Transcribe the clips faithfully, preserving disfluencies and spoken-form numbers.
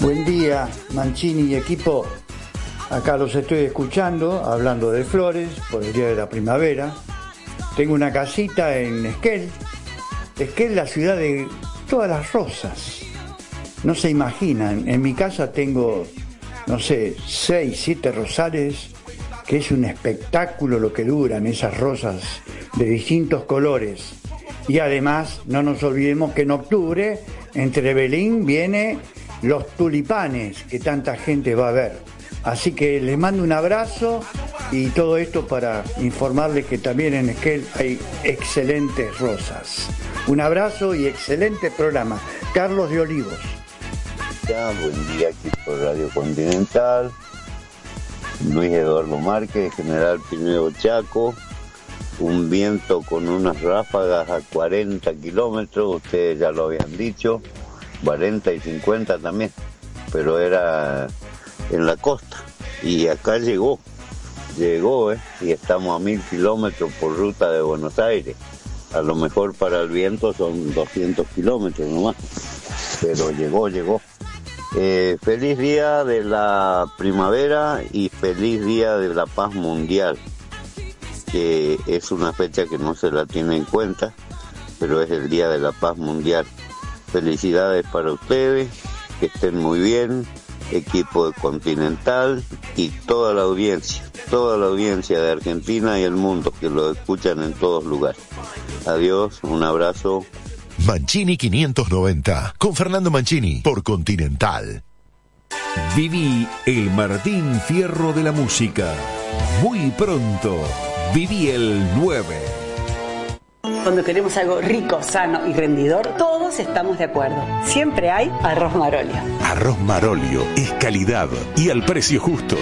Buen día, Mancini y equipo. Acá los estoy escuchando, hablando de flores, por el día de la primavera. Tengo una casita en Esquel. Esquel, la ciudad de todas las rosas. No se imaginan, en mi casa tengo, no sé, seis, siete rosales, que es un espectáculo lo que duran esas rosas de distintos colores. Y además, no nos olvidemos que en octubre, entre Belín, viene los tulipanes, que tanta gente va a ver. Así que les mando un abrazo y todo esto para informarles que también en Esquel hay excelentes rosas. Un abrazo y excelente programa. Carlos de Olivos. Ya, buen día aquí por Radio Continental. Luis Eduardo Márquez, General Pinedo Chaco. Un viento con unas ráfagas a cuarenta kilómetros, ustedes ya lo habían dicho, cuarenta y cincuenta también, pero era en la costa. Y acá llegó, llegó, ¿eh? Y estamos a mil kilómetros por ruta de Buenos Aires. A lo mejor para el viento son doscientos kilómetros nomás, pero llegó, llegó. Eh, feliz día de la primavera y feliz día de la paz mundial, que es una fecha que no se la tiene en cuenta, pero es el día de la paz mundial. Felicidades para ustedes, que estén muy bien, equipo de Continental y toda la audiencia, toda la audiencia de Argentina y el mundo que lo escuchan en todos lugares. Adiós, un abrazo. Mancini quinientos noventa, con Fernando Mancini, por Continental. Viví el Martín Fierro de la música. Muy pronto, viví el nueve. Cuando queremos algo rico, sano y rendidor, todos estamos de acuerdo. Siempre hay arroz Marolio. Arroz Marolio es calidad y al precio justo.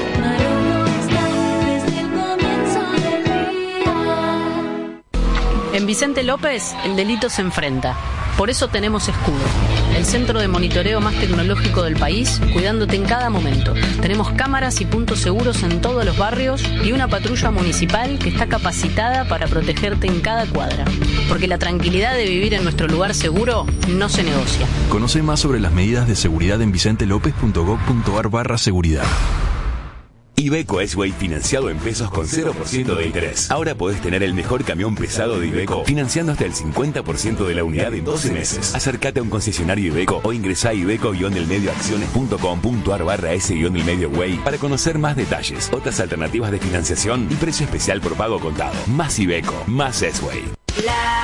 En Vicente López, el delito se enfrenta. Por eso tenemos Escudo, el centro de monitoreo más tecnológico del país, cuidándote en cada momento. Tenemos cámaras y puntos seguros en todos los barrios y una patrulla municipal que está capacitada para protegerte en cada cuadra. Porque la tranquilidad de vivir en nuestro lugar seguro no se negocia. Conoce más sobre las medidas de seguridad en vicentelopez.gov.ar barra seguridad. Iveco S-Way financiado en pesos con cero por ciento de interés. Ahora podés tener el mejor camión pesado de Iveco financiando hasta el cincuenta por ciento de la unidad en doce meses. Acércate a un concesionario Iveco o ingresá a iveco-delmedioacciones.com.ar barra S-delmedioway para conocer más detalles, otras alternativas de financiación y precio especial por pago contado. Más Iveco, más S-Way.